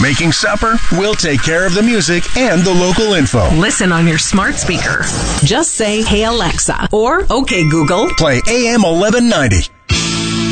Making supper? We'll take care of the music and the local info. Listen on your smart speaker. Just say, "Hey Alexa," or "Okay Google." Play AM 1190.